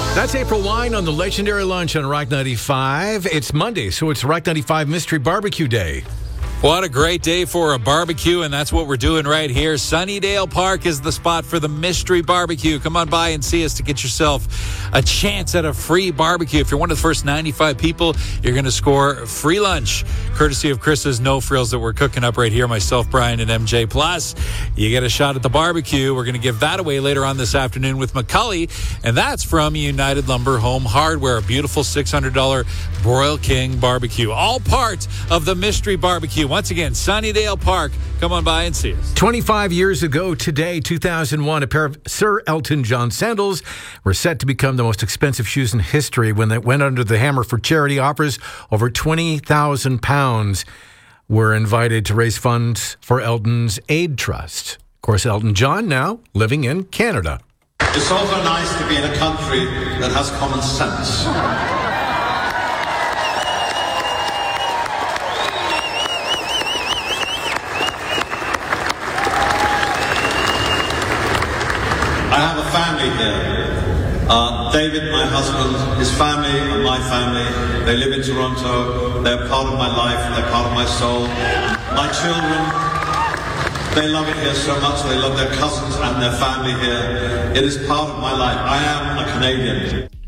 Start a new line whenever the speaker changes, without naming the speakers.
That's April Wine on the Legendary Lunch on Rock 95. It's Monday, so it's Rock 95 Mystery Barbecue Day.
What a great day for a barbecue, and that's what we're doing right here. Sunnydale Park is the spot for the Mystery Barbecue. Come on by and see us to get yourself a chance at a free barbecue. If you're one of the first 95 people, you're going to score free lunch, courtesy of Chris's No Frills that we're cooking up right here, myself, Brian, and MJ. Plus, you get a shot at the barbecue. We're going to give that away later on this afternoon with McCully, and that's from United Lumber Home Hardware, a beautiful $600 Broil King barbecue. All part of the Mystery Barbecue. Once again, Sunnydale Park. Come on by and see us.
25 years ago today, 2001, a pair of Sir Elton John sandals were set to become the most expensive shoes in history when they went under the hammer for charity offers. Over £20,000 were invited to raise funds for Elton's Aid Trust. Of course, Elton John now living in Canada.
It's also nice to be in a country that has common sense. I have a family here. David, my husband, his family, and my family. They live in Toronto. They're part of my life. They're part of my soul. My children, they love it here so much. They love their cousins and their family here. It is part of my life. I am a Canadian.